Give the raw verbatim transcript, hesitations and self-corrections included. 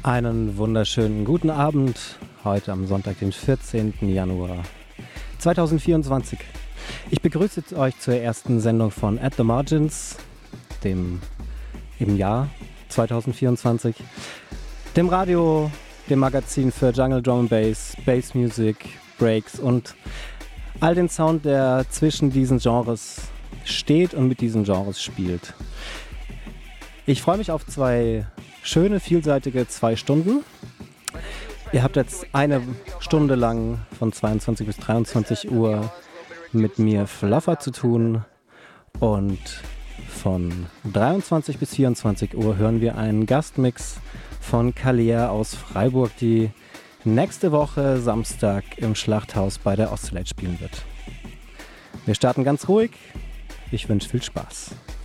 Einen wunderschönen guten Abend, heute am Sonntag, den vierzehnten Januar zweitausendvierundzwanzig. Ich begrüße euch zur ersten Sendung von At the Margins, dem im Jahr zweitausendvierundzwanzig, dem Radio, dem Magazin für Jungle Drum and Bass, Bass Music, Breaks und all den Sound, der zwischen diesen Genres steht und mit diesen Genres spielt. Ich freue mich auf zwei schöne, vielseitige zwei Stunden. Ihr habt jetzt eine Stunde lang von zweiundzwanzig bis dreiundzwanzig Uhr mit mir Fluffer zu tun und von dreiundzwanzig bis vierundzwanzig Uhr hören wir einen Gastmix von Kalia aus Freiburg, die nächste Woche Samstag im Schlachthaus bei der Oscillate spielen wird. Wir starten ganz ruhig. Ich wünsche viel Spaß.